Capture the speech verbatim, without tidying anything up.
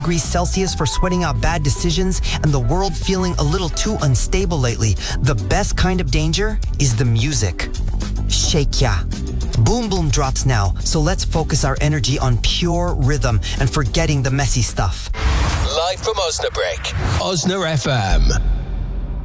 degrees Celsius for sweating out bad decisions and the world feeling a little too unstable lately, the best kind of danger is the music. Shake ya. Boom Boom drops now, so let's focus our energy on pure rhythm and forgetting the messy stuff. Live from Osnabrück, Osna F M.